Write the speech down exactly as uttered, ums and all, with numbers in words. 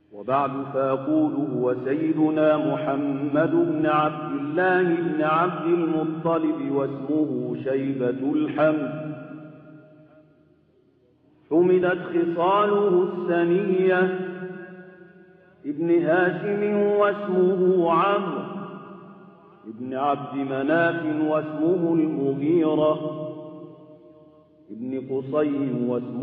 وبعد فأقول هو سيدنا محمد بن عبد الله بن عبد المطلب واسمه شيبة الحمد. حمدت خصاله السنية ابن هاشم واسمه عمرو ابن عبد مناف واسمه المغيرة ابن قصي واسمه